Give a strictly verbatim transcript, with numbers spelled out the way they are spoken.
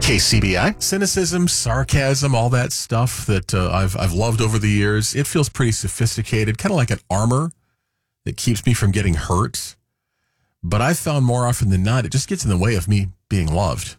K C B I. Cynicism, sarcasm, all that stuff that uh, I've I've loved over the years. It feels pretty sophisticated, kind of like an armor that keeps me from getting hurt. But I've found more often than not, it just gets in the way of me being loved.